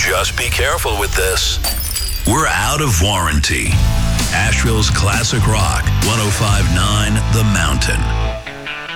Just be careful with this. We're out of warranty. Asheville's classic rock, 105.9 The Mountain.